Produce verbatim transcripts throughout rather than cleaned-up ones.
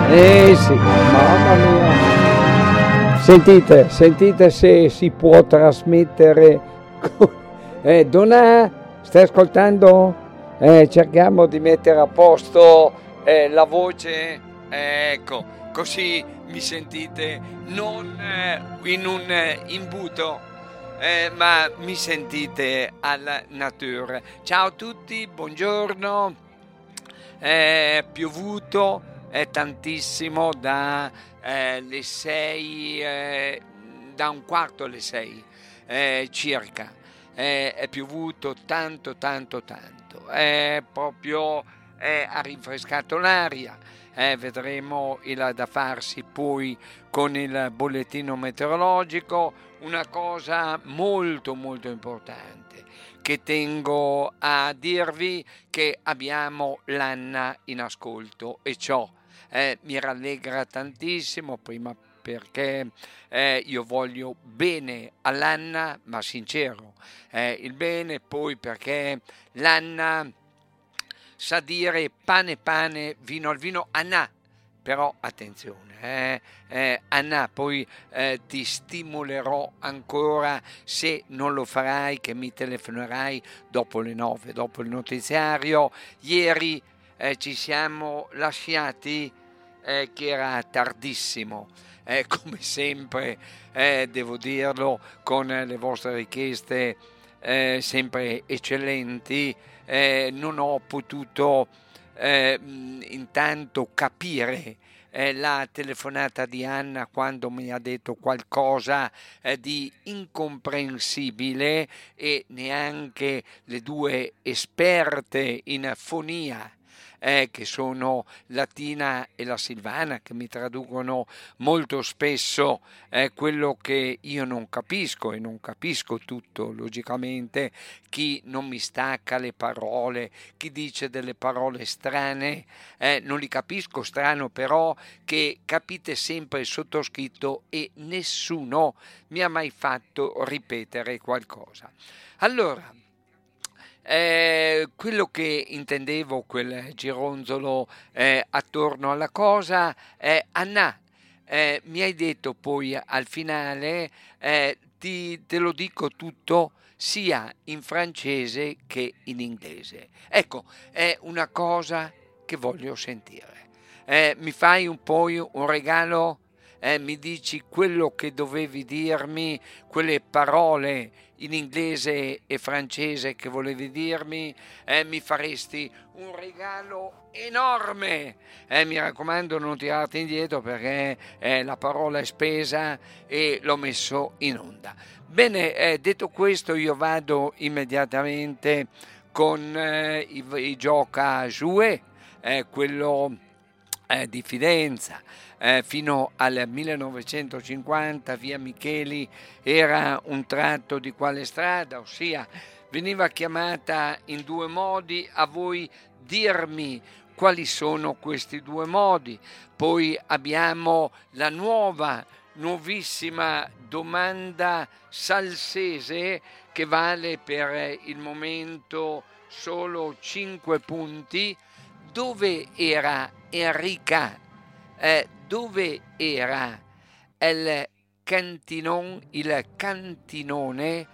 Eh sì, mamma mia. Sentite, sentite se si può trasmettere. Eh, Donna, stai ascoltando? Eh, cerchiamo di mettere a posto eh, la voce. Ecco, così mi sentite non eh, in un eh, imbuto, eh, ma mi sentite alla natura. Ciao a tutti, buongiorno. È piovuto è tantissimo da eh, le sei, eh, da un quarto alle sei eh, circa. Eh, è piovuto tanto, tanto, tanto. È proprio eh, ha rinfrescato l'aria. Eh, vedremo il da farsi poi con il bollettino meteorologico. Una cosa molto, molto importante che tengo a dirvi che abbiamo l'Anna in ascolto e ciò eh, mi rallegra tantissimo, prima perché eh, io voglio bene all'Anna, ma sincero, eh, il bene, poi perché l'Anna sa dire pane pane, vino al vino, Anna. Però attenzione, eh, eh, Anna, poi eh, ti stimolerò ancora se non lo farai, che mi telefonerai dopo le nove, dopo il notiziario. Ieri eh, ci siamo lasciati eh, che era tardissimo, eh, come sempre, eh, devo dirlo, con le vostre richieste eh, sempre eccellenti. Eh, non ho potuto eh, intanto capire eh, la telefonata di Anna quando mi ha detto qualcosa eh, di incomprensibile, e neanche le due esperte in fonia eh, che sono la Tina e la Silvana, che mi traducono molto spesso eh, quello che io non capisco, e non capisco tutto logicamente. Chi non mi stacca le parole, chi dice delle parole strane, eh, non li capisco. Strano però che capite sempre il sottoscritto e nessuno mi ha mai fatto ripetere qualcosa. Allora, eh, quello che intendevo, quel gironzolo eh, attorno alla cosa, è Anna, eh, mi hai detto poi al finale, eh, ti, te lo dico tutto sia in francese che in inglese. Ecco, è una cosa che voglio sentire. Eh, mi fai un po' un regalo? Eh, mi dici quello che dovevi dirmi, quelle parole in inglese e francese che volevi dirmi, eh, mi faresti un regalo enorme. Eh, mi raccomando, non tirarti indietro, perché eh, la parola è spesa e l'ho messo in onda. Bene, eh, detto questo, io vado immediatamente con eh, i, i gioca jouet, eh, quello eh, di Fidenza. Eh, fino al millenovecentocinquanta via Micheli era un tratto di quale strada, ossia veniva chiamata in due modi. A voi dirmi quali sono questi due modi. Poi abbiamo la nuova, nuovissima domanda salsese, che vale per il momento solo cinque punti. Dove era Enrica? Eh, dove era il cantinon, il cantinone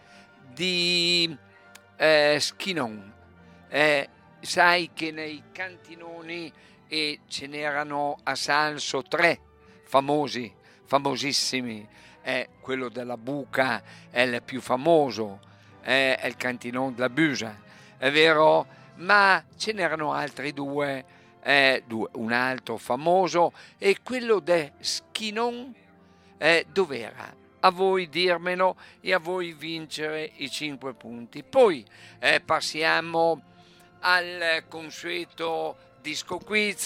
di eh, Schinon? Eh, sai che nei cantinoni, e ce n'erano a Salso tre famosi, famosissimi, eh, quello della Buca è il più famoso, eh, è il cantinon della Busa, è vero? Ma ce n'erano altri due, eh, due, un altro famoso, e quello di Schinon eh, dov'era? A voi dirmelo e a voi vincere i cinque punti. Poi eh, passiamo al consueto disco quiz.